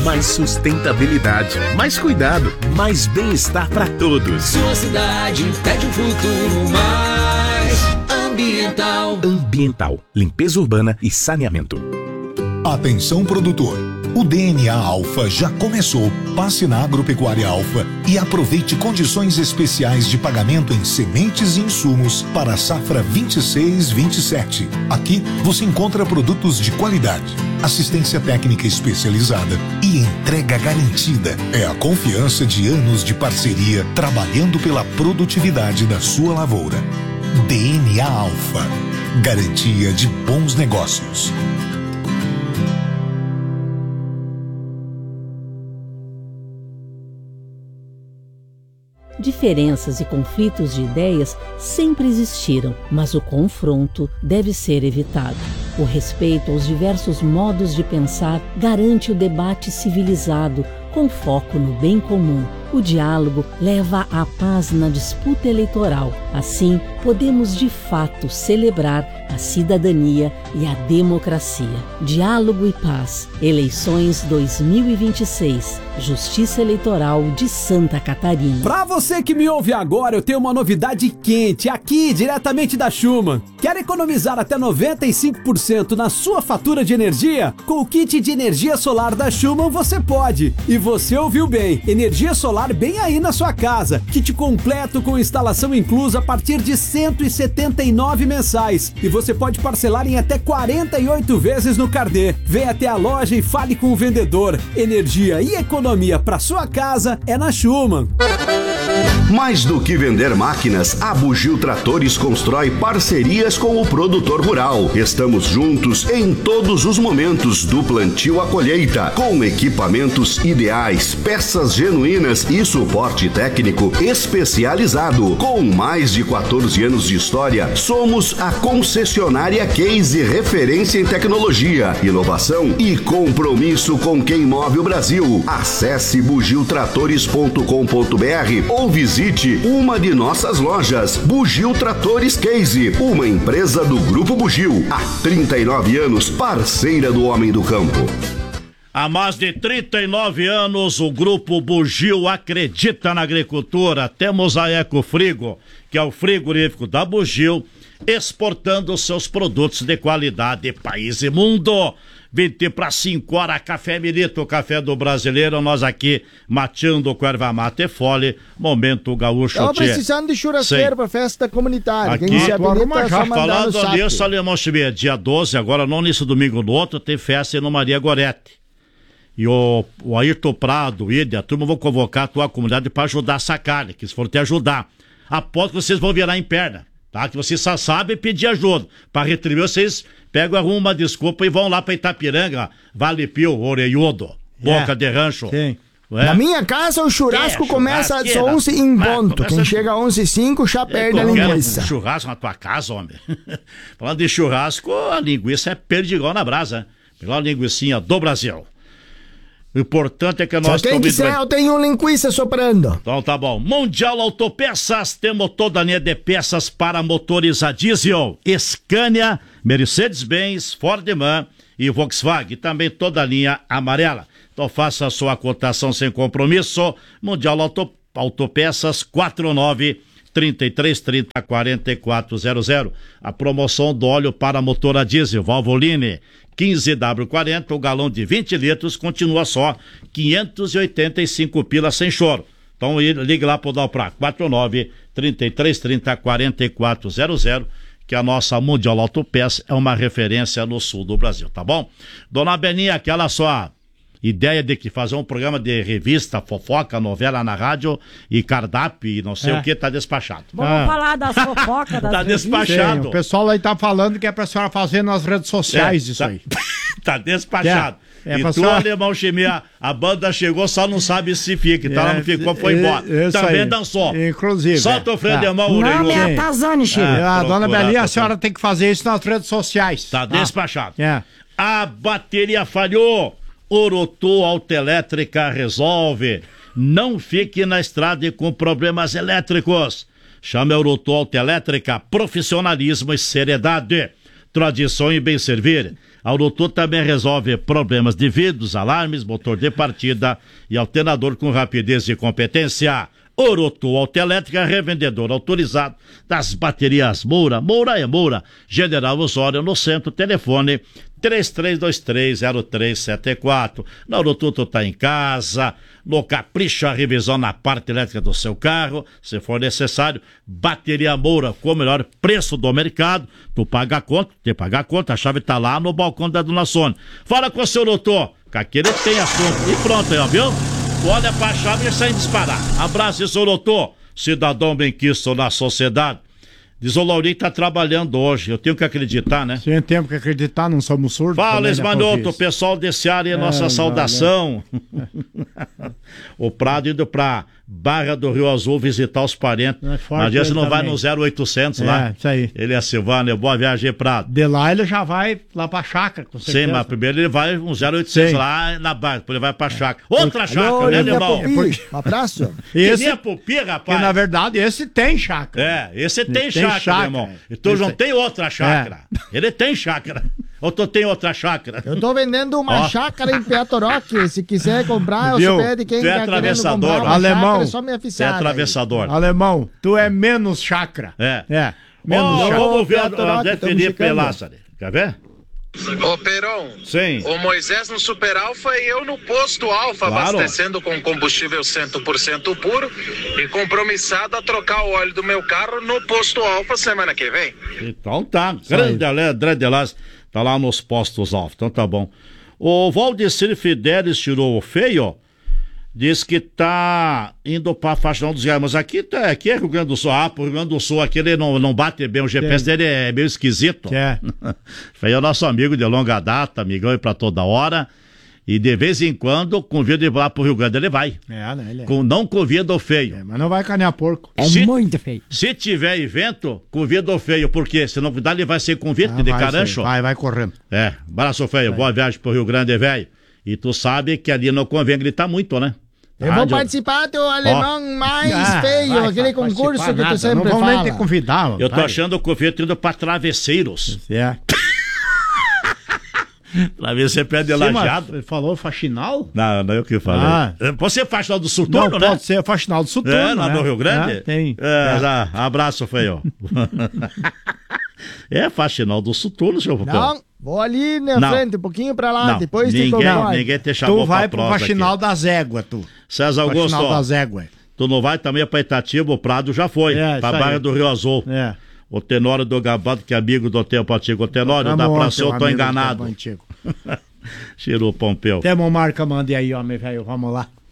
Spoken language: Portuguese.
Mais sustentabilidade, mais cuidado, mais bem-estar para todos. Sua cidade pede um futuro mais ambiental. Ambiental, limpeza urbana e saneamento. Atenção, produtor. O DNA Alfa já começou. Passe na Agropecuária Alfa e aproveite condições especiais de pagamento em sementes e insumos para a safra 26-27. Aqui você encontra produtos de qualidade, assistência técnica especializada e entrega garantida. É a confiança de anos de parceria trabalhando pela produtividade da sua lavoura. DNA Alfa. Garantia de bons negócios. Diferenças e conflitos de ideias sempre existiram, mas o confronto deve ser evitado. O respeito aos diversos modos de pensar garante o debate civilizado, com foco no bem comum. O diálogo leva à paz na disputa eleitoral. Assim, podemos de fato celebrar a cidadania e a democracia. Diálogo e paz. Eleições 2026. Justiça Eleitoral de Santa Catarina. Pra você que me ouve agora, eu tenho uma novidade quente aqui, diretamente da Schumann. Quer economizar até 95% na sua fatura de energia? Com o kit de energia solar da Schumann você pode. E você ouviu bem, energia solar bem aí na sua casa. Kit completo com instalação inclusa a partir de R$ 179 mensais. E você pode parcelar em até 48 vezes no carnê. Venha até a loja e fale com o vendedor. Energia e economia para sua casa é na Schumann. Mais do que vender máquinas, a Bugio Tratores constrói parcerias com o produtor rural. Estamos juntos em todos os momentos, do plantio à colheita, com equipamentos ideais, peças genuínas e suporte técnico especializado. Com mais de 14 anos de história, somos a concessionária Case, referência em tecnologia, inovação e compromisso com quem move o Brasil. Acesse bugiotratores.com.br ou visite uma de nossas lojas. Bugio Tratores Case, uma empresa do Grupo Bugio, há 39 anos, parceira do homem do campo. Há mais de 39 anos, o Grupo Bugio acredita na agricultura. Temos a Ecofrigo, que é o frigorífico da Bugio, exportando seus produtos de qualidade, país e mundo. 20 para 5 horas, Café Milito, o café do brasileiro, nós aqui mateando com erva mate e fole, momento gaúcho. Estava precisando de churrasqueiro para festa comunitária. Aqui, quem se habilita, só mandar no falando nisso, Alemão Chimia, dia 12, agora não nesse domingo, no outro, tem festa no Maria Gorete. E o Ayrton Prado, a turma, vão convocar a tua comunidade para ajudar essa carne, que se for te ajudar. Aposto que vocês vão virar em perna, tá? Que vocês só sabem pedir ajuda. Para retribuir, vocês pegam, arrumam uma desculpa e vão lá para Itapiranga, Vale Pio, Oreiudo, Boca de Rancho. Sim. Na minha casa o churrasco começa às 11 em ponto. Quem chega às 11h05 já perde a linguiça. Churrasco na tua casa, homem. Falando de churrasco, a linguiça é perdigão na brasa. Melhor linguicinha do Brasil. O importante é que nós... Se quem quiser, eu tenho linguiça soprando. Então tá bom. Mundial Autopeças, temos toda a linha de peças para motores a diesel. Scania, Mercedes-Benz, Ford-Man e Volkswagen. Também toda a linha amarela. Então faça a sua cotação sem compromisso. Mundial Autopeças 49-3330-4400. A promoção do óleo para motor a diesel Valvoline 15W40, o galão de 20 litros continua só 585 pila sem choro. Então ligue lá para o Dalprá 49-3330-4400, que a nossa Mundial Autopeças é uma referência no sul do Brasil, tá bom? Dona Beninha, aquela sua ideia de que fazer um programa de revista, fofoca, novela na rádio e cardápio e não sei o que, tá despachado. Vamos falar das fofocas, das tá despachado. Sim, o pessoal aí tá falando que é pra senhora fazer nas redes sociais isso aí. Tá despachado. E tu, senhora... Alemão Chimia, a banda chegou, só não sabe se fica. Então ela não ficou, foi embora. Também aí. Dançou. Inclusive. Solta o freio de mão, não é Atazane, Chimia. Dona Belinha, a senhora tem que fazer isso nas redes sociais. Tá despachado. A bateria falhou. Orotô Autoelétrica resolve. Não fique na estrada com problemas elétricos. Chame a Orotô Autoelétrica, profissionalismo e seriedade. Tradição e bem servir. A Urutu também resolve problemas de vidros, alarmes, motor de partida e alternador com rapidez e competência. Urutu Autoelétrica, revendedor autorizado das baterias Moura. Moura é Moura. General Osório no centro, telefone 33230374. Na Urutu tu tá em casa, no capricho a revisão na parte elétrica do seu carro, se for necessário, bateria Moura com o melhor preço do mercado, tu paga a conta, a chave tá lá no balcão da Dona Sônia. Fala com o seu Urutu, que aquele tem assunto. E pronto aí, ó, viu? Olha pra chave e sai disparar. Abraço, seu Urutu, cidadão benquisto na sociedade. Diz o Laurinho que tá trabalhando hoje, eu tenho que acreditar, né? Sim, temos que acreditar, não somos surdos. Fala, Esmanhoto, o pessoal desse área é nossa saudação. O Prado indo pra Barra do Rio Azul visitar os parentes. Mas você não vai no 0800 lá. Isso aí. Ele é Silvano, boa viagem, Prado. De lá ele já vai lá pra chácara, com certeza. Sim, mas primeiro ele vai um 0800 lá na Barra, depois ele vai pra chácara. Outra chácara, né, irmão? Um abraço. Esse é Pupi, rapaz. Porque na verdade esse tem chácara. Esse tem chácara, irmão. Então não tem outra chácara. Ele tem chácara. Ou tu tem outra chácara? Eu tô vendendo uma chácara em Piatoroque. Se quiser comprar, eu pede quem tu é atravessador, alemão. É só me avisar. Tu é atravessador. Alemão, tu é menos chácara. Menos chácara. Vamos ver o André Felipe Lázaro. Quer ver? Ô Peron, sim. O Moisés no Super Alfa e eu no Posto Alfa, claro. Abastecendo com combustível 100% puro e compromissado a trocar o óleo do meu carro no Posto Alfa semana que vem. Então tá, grande André de Lázaro, tá lá nos Postos Alfa, então tá bom. O Valdecir Fidelis tirou o feio, diz que tá indo pra Faxinal dos Reis, mas aqui é Rio Grande do Sul. Pro Rio Grande do Sul, aqui ele não bate bem, o GPS dele é meio esquisito. Feio é o nosso amigo de longa data, amigão aí pra toda hora, e de vez em quando convida ele lá pro Rio Grande, ele vai. Não convida o feio. Mas não vai canear porco. Muito feio. Se tiver evento, convida o feio, porque se não convidar ele vai ser convite de carancho. Vai correndo. Abraço, feio, boa viagem pro Rio Grande, velho. E tu sabe que ali não convém gritar muito, né? Eu vou participar do alemão mais feio, aquele concurso que tu sempre fala. Não vamos nem te convidar. Eu tô achando o convite indo pra travesseiros. Travesseiro pé de lajeado. Ele falou faxinal? Não eu que falei. Pode ser faxinal do Soturno, né? Pode ser faxinal do Soturno, lá no Rio Grande? Tem. Abraço, feio. Faxinal do Soturno, seu Popão. Não, vou ali na frente, um pouquinho pra lá, depois tem que ninguém te chamou tu vai pra prova pro faxinal aqui. das éguas, tu. César Augusto, faxinal das éguas. Tu não vai também pra Itatiba, o Prado já foi, pra Barra do Rio Azul. O Tenório do Gabado, que é amigo do tempo antigo. O Tenório, dá pra ser, eu tô enganado. Chirou Pompeu. Temos marca, mande aí, homem, velho, vamos lá.